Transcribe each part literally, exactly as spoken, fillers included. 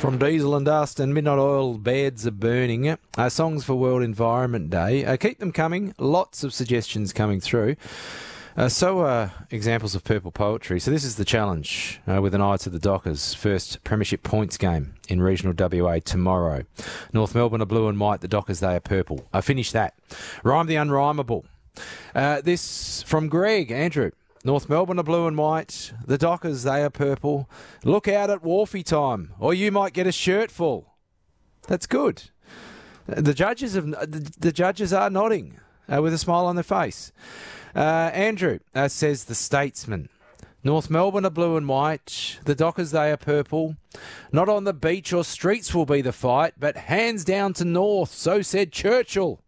From diesel and dust and midnight oil, beds are burning. Uh, songs for World Environment Day. Uh, keep them coming. Lots of suggestions coming through. Uh, so are examples of purple poetry. So this is the challenge uh, with an eye to the Dockers' first premiership points game in regional W A tomorrow. North Melbourne are blue and white. The Dockers, they are purple. I finished that. Rhyme the unrhymable. Uh, this from Greg, Andrew. North Melbourne are blue and white. The Dockers, they are purple. Look out at Wharfie time, or you might get a shirt full. That's good. The judges have, the judges are nodding uh, with a smile on their face. Uh, Andrew uh, says the Statesman. North Melbourne are blue and white. The Dockers, they are purple. Not on the beach or streets will be the fight, but hands down to North. So said Churchill.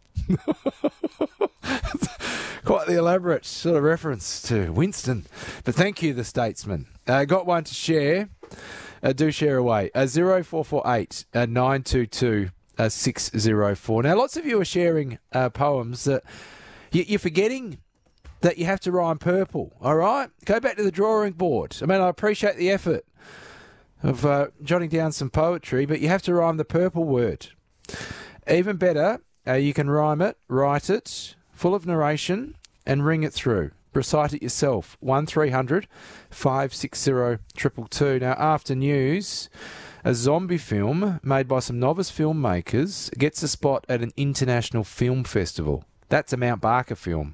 Quite the elaborate sort of reference to Winston. But thank you, the Statesman. Uh, got one to share. Uh, do share away. Uh, zero four four eight nine two two six zero four. Now, lots of you are sharing uh, poems that you, you're forgetting that you have to rhyme purple. All right? Go back to the drawing board. I mean, I appreciate the effort of uh, jotting down some poetry, but you have to rhyme the purple word. Even better, uh, you can rhyme it, write it, full of narration, and ring it through. Recite it yourself. one three hundred five six zero two two two. Now, after news, a zombie film made by some novice filmmakers gets a spot at an international film festival. That's a Mount Barker film.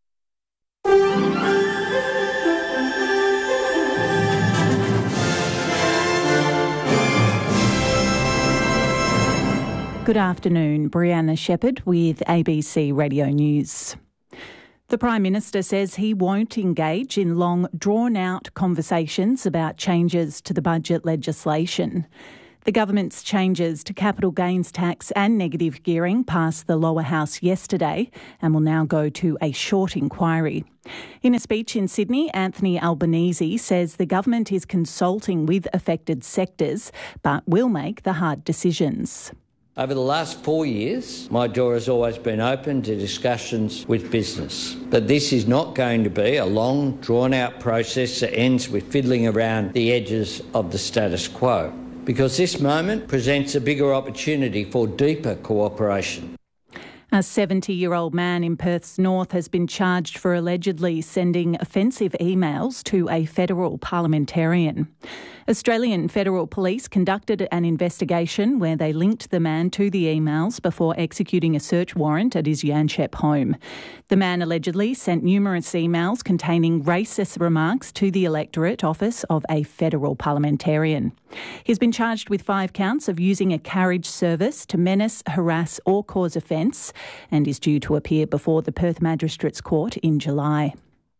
Good afternoon, Brianna Shepherd with A B C Radio News. The Prime Minister says he won't engage in long, drawn-out conversations about changes to the budget legislation. The government's changes to capital gains tax and negative gearing passed the lower house yesterday and will now go to a short inquiry. In a speech in Sydney, Anthony Albanese says the government is consulting with affected sectors but will make the hard decisions. Over the last four years, my door has always been open to discussions with business. But this is not going to be a long, drawn-out process that ends with fiddling around the edges of the status quo, because this moment presents a bigger opportunity for deeper cooperation. A seventy-year-old man in Perth's north has been charged for allegedly sending offensive emails to a federal parliamentarian. Australian Federal Police conducted an investigation where they linked the man to the emails before executing a search warrant at his Yanchep home. The man allegedly sent numerous emails containing racist remarks to the electorate office of a federal parliamentarian. He's been charged with five counts of using a carriage service to menace, harass or cause offence and is due to appear before the Perth Magistrates Court in July.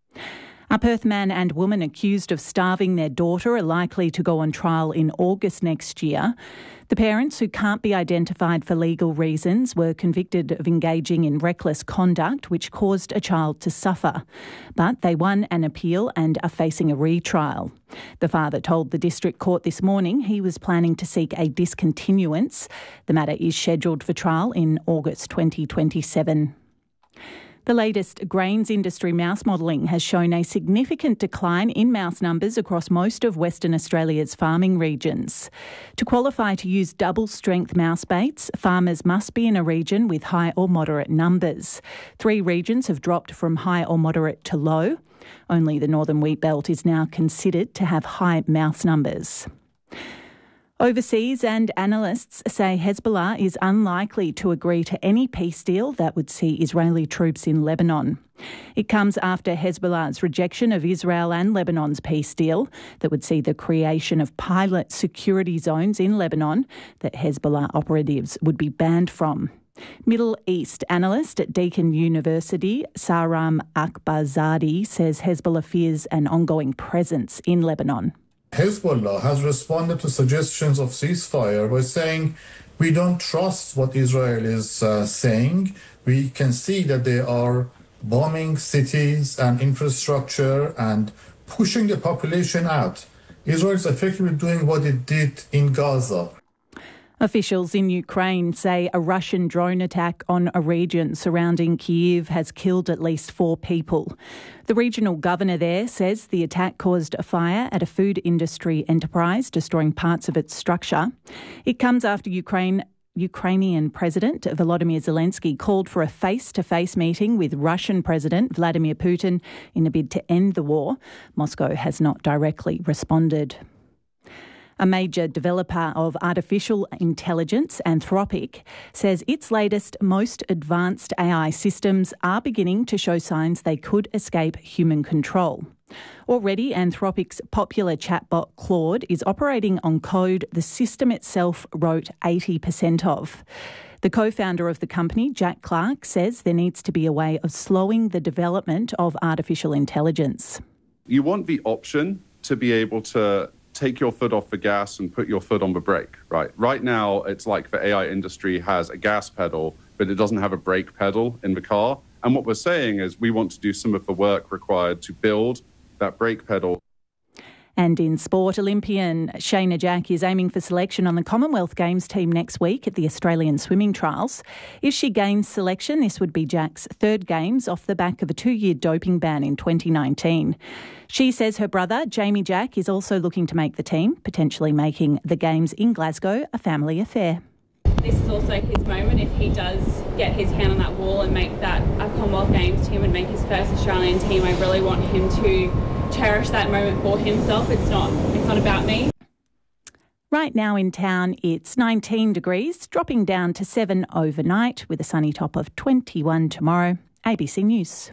A Perth man and woman accused of starving their daughter are likely to go on trial in August next year. The parents, who can't be identified for legal reasons, were convicted of engaging in reckless conduct which caused a child to suffer. But they won an appeal and are facing a retrial. The father told the district court this morning he was planning to seek a discontinuance. The matter is scheduled for trial in August twenty twenty-seven. The latest grains industry mouse modelling has shown a significant decline in mouse numbers across most of Western Australia's farming regions. To qualify to use double-strength mouse baits, farmers must be in a region with high or moderate numbers. Three regions have dropped from high or moderate to low. Only the Northern Wheat Belt is now considered to have high mouse numbers. Overseas and analysts say Hezbollah is unlikely to agree to any peace deal that would see Israeli troops in Lebanon. It comes after Hezbollah's rejection of Israel and Lebanon's peace deal that would see the creation of pilot security zones in Lebanon that Hezbollah operatives would be banned from. Middle East analyst at Deakin University, Saram Akbarzadi, says Hezbollah fears an ongoing presence in Lebanon. Hezbollah has responded to suggestions of ceasefire by saying, we don't trust what Israel is uh, saying. We can see that they are bombing cities and infrastructure and pushing the population out. Israel is effectively doing what it did in Gaza. Officials in Ukraine say a Russian drone attack on a region surrounding Kyiv has killed at least four people. The regional governor there says the attack caused a fire at a food industry enterprise, destroying parts of its structure. It comes after Ukraine Ukrainian President Volodymyr Zelensky called for a face-to-face meeting with Russian President Vladimir Putin in a bid to end the war. Moscow has not directly responded. A major developer of artificial intelligence, Anthropic, says its latest, most advanced A I systems are beginning to show signs they could escape human control. Already, Anthropic's popular chatbot Claude is operating on code the system itself wrote eighty percent of. The co-founder of the company, Jack Clark, says there needs to be a way of slowing the development of artificial intelligence. You want the option to be able to take your foot off the gas and put your foot on the brake, right? Right now, it's like the A I industry has a gas pedal, but it doesn't have a brake pedal in the car. And what we're saying is we want to do some of the work required to build that brake pedal. And in sport, Olympian Shayna Jack is aiming for selection on the Commonwealth Games team next week at the Australian swimming trials. If she gains selection, this would be Jack's third Games off the back of a two-year doping ban in twenty nineteen. She says her brother, Jamie Jack, is also looking to make the team, potentially making the Games in Glasgow a family affair. This is also his moment. If he does get his hand on that wall and make that a Commonwealth Games team and make his first Australian team, I really want him to cherish that moment for himself. It's not, it's not about me. Right now in town, it's nineteen degrees, dropping down to seven overnight with a sunny top of twenty-one tomorrow. A B C News.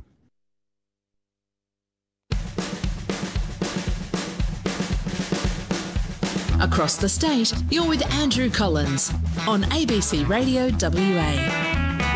Across the state, you're with Andrew Collins on A B C Radio W A.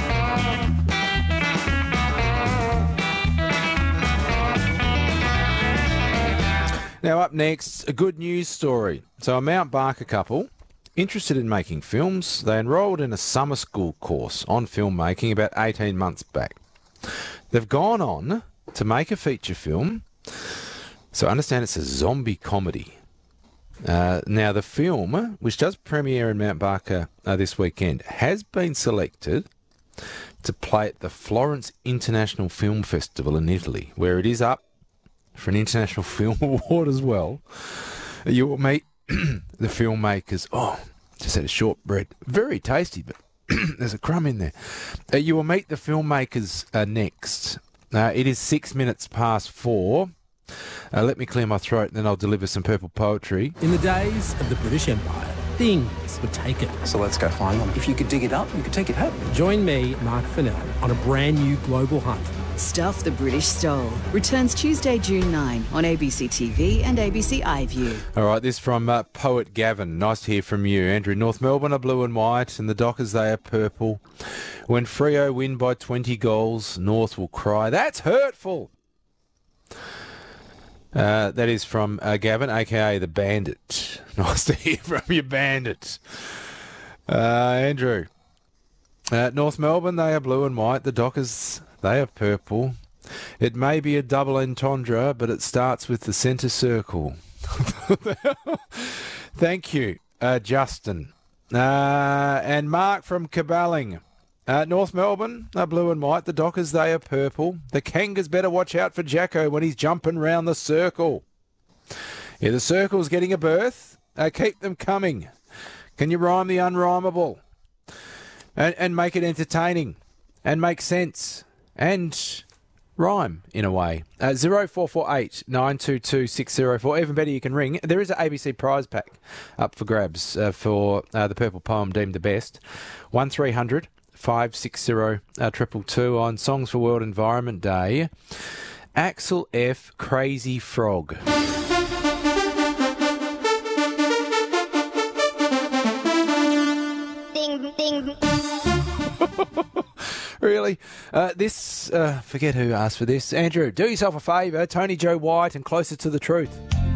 Now up next, a good news story. So a Mount Barker couple interested in making films. They enrolled in a summer school course on filmmaking about eighteen months back. They've gone on to make a feature film. So I understand it's a zombie comedy. Uh, now, the film, which does premiere in Mount Barker uh, this weekend, has been selected to play at the Florence International Film Festival in Italy, where it is up for an International Film Award as well. You will meet the filmmakers. Oh, just had a shortbread. Very tasty, but there's a crumb in there. Uh, you will meet the filmmakers uh, next. Uh, it is six minutes past four. Uh, let me clear my throat and then I'll deliver some purple poetry. In the days of the British Empire, things were taken. So let's go find them. If you could dig it up, you could take it home. Join me, Mark Fennell, on a brand new global hunt. Stuff the British Stole returns Tuesday, June ninth on A B C T V and A B C iView. All right, this from uh, Poet Gavin. Nice to hear from you, Andrew. North Melbourne are blue and white and the Dockers, they are purple. When Freo win by twenty goals, North will cry. That's hurtful. Uh, that is from uh, Gavin, a k a the Bandit. Nice to hear from you, Bandit. Uh, Andrew. Uh, North Melbourne, they are blue and white. The Dockers, they are purple. It may be a double entendre, but it starts with the centre circle. Thank you, uh, Justin. Uh, and Mark from Caballing. Uh, North Melbourne are blue and white. The Dockers, they are purple. The Kangas better watch out for Jacko when he's jumping round the circle. Yeah, the circle's getting a birth. Uh, keep them coming. Can you rhyme the unrhymable? And, and make it entertaining. And make sense. And rhyme, in a way. Uh, zero four four eight nine two two six zero four. Even better, you can ring. There is an A B C prize pack up for grabs uh, for uh, the purple poem deemed the best. one three hundred five six zero triple two on Songs for World Environment Day. Axel F. Crazy Frog. Ding, ding. Really? Uh, this, uh, forget who asked for this. Andrew, do yourself a favour. Tony Joe White and Closer to the Truth.